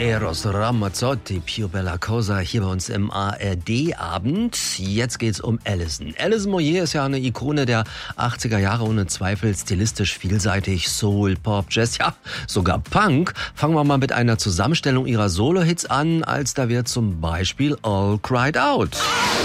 Eros Ramazzotti, Più bella cosa, hier bei uns im ARD-Abend. Jetzt geht's um Alison. Alison Moyet ist ja eine Ikone der 80er Jahre, ohne Zweifel stilistisch vielseitig, Soul, Pop, Jazz, ja, sogar Punk. Fangen wir mal mit einer Zusammenstellung ihrer Solo-Hits an, als da wird zum Beispiel All Cried Out.